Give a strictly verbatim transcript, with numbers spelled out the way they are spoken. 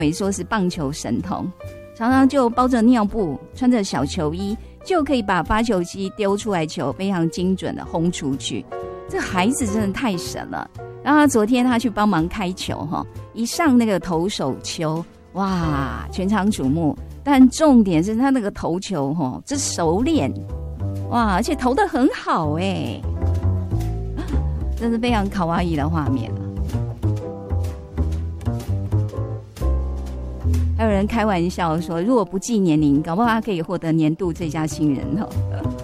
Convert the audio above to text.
为说是棒球神童，常常就包着尿布，穿着小球衣，就可以把发球机丢出来球非常精准的轰出去。这孩子真的太神了。然后他昨天他去帮忙开球，一上那个投手球，哇，全场瞩目。但重点是他那个投球这熟练，哇，而且投得很好哎，真是非常卡哇伊的画面。还有人开玩笑说，如果不计年龄，搞不好他可以获得年度最佳新人哦。